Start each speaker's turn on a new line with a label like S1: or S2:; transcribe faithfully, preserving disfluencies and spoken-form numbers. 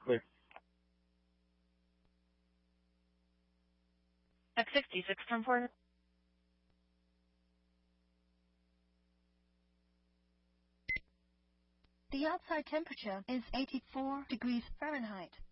S1: clear.
S2: X sixty-six from Fort.
S3: The outside temperature is eighty-four degrees Fahrenheit.